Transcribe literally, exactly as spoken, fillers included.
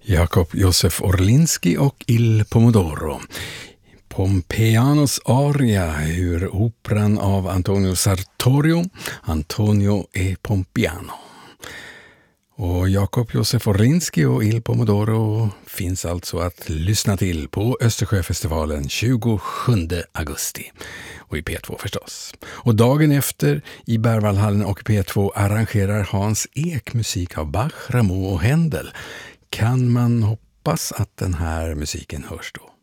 Jakob Josef Orlinski och Il Pomodoro. Pompeianos aria ur operan av Antonio Sartorio, Antonio e Pompiano. Och Jakob Josef Orlinski och Il Pomodoro finns alltså att lyssna till på Östersjöfestivalen tjugosjunde augusti. Och i P två förstås. Och dagen efter i Berwaldhallen och P två arrangerar Hans Ek musik av Bach, Rameau och Händel. Kan man hoppas att den här musiken hörs då?